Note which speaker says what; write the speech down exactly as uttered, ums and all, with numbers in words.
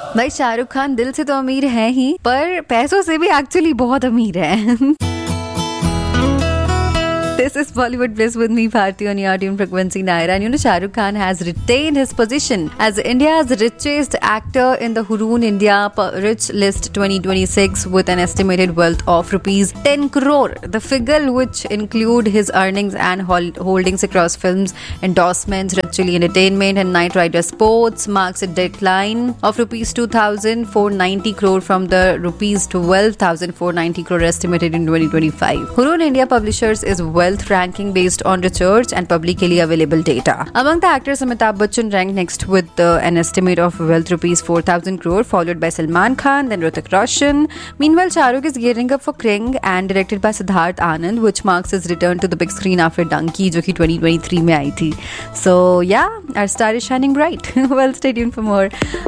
Speaker 1: भाई शाहरुख खान दिल से तो अमीर है ही, पर पैसों से भी एक्चुअली बहुत अमीर है. This is Bollywood Bliss with me, Bharti, on your tune frequency Naira. And you know, Shah Rukh Khan has retained his position as India's richest actor in the Hurun India Rich List twenty twenty-six with an estimated wealth of rupees ten crore. The figure, which include his earnings and holdings across films, endorsements, Red Chilli Entertainment and Knight Rider Sports, marks a decline of rupees two thousand four hundred ninety crore from the rupees twelve thousand four hundred ninety crore estimated in twenty twenty-five. Hurun India Publishers is wealth ranking based on research and publicly available data. Among the actors, Amitabh Bachchan ranked next with uh, an estimate of wealth rupees four thousand crore, followed by Salman Khan, then Hrithik Roshan. Meanwhile, Shah Rukh is gearing up for Kring and directed by Siddharth Anand, which marks his return to the big screen after Dunki, जो कि twenty twenty-three में आई थी. So yeah, our star is shining bright. Well, stay tuned for more.